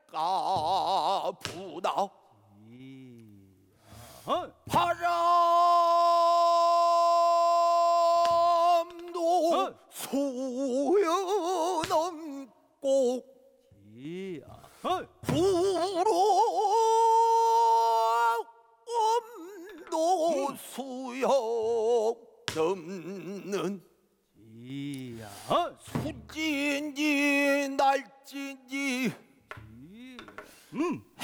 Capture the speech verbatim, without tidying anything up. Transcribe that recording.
가부다 어. 바람도 어. 소연넘고 이. 어. 부러움도 수영넘는 이. 어. 수진지 날진지 음.